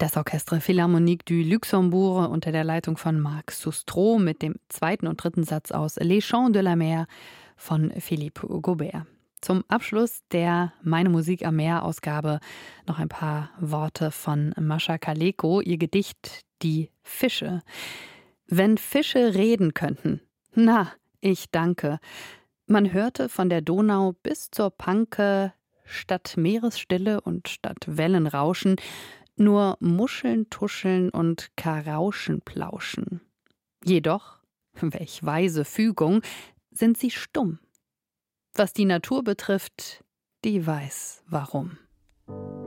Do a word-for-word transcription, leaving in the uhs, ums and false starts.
Das Orchestre Philharmonique du Luxembourg unter der Leitung von Marc Sustro mit dem zweiten und dritten Satz aus Les Chants de la Mer von Philippe Gaubert. Zum Abschluss der Meine Musik am Meer-Ausgabe noch ein paar Worte von Mascha Kaleko, ihr Gedicht Die Fische. Wenn Fische reden könnten, na, ich danke. Man hörte von der Donau bis zur Panke statt Meeresstille und statt Wellenrauschen nur Muscheln tuscheln und Karauschen plauschen. Jedoch, welch weise Fügung, sind sie stumm. Was die Natur betrifft, die weiß warum.